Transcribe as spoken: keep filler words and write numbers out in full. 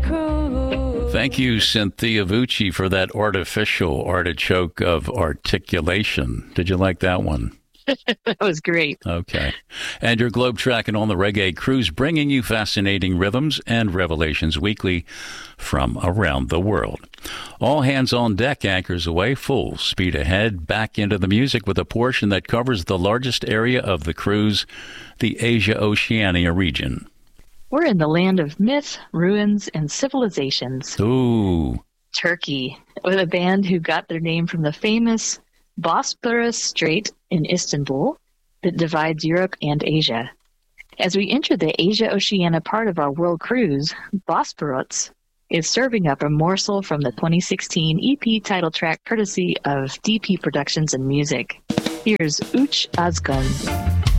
cruise. Thank you, Cynthia Vucci, for that artificial artichoke of articulation. Did you like that one? That was great. Okay. And your Globe Tracking on the Reggae Cruise, bringing you fascinating rhythms and revelations weekly from around the world. All hands on deck, anchors away, full speed ahead, back into the music with a portion that covers the largest area of the cruise, the Asia-Oceania region. We're in the land of myth, ruins, and civilizations. Ooh. Turkey, with a band who got their name from the famous Bosporus Strait in Istanbul that divides Europe and Asia. As we enter the Asia-Oceania part of our world cruise, Bosporus is serving up a morsel from the twenty sixteen E P title track courtesy of D P Productions and Music. Here's Uch Azgun.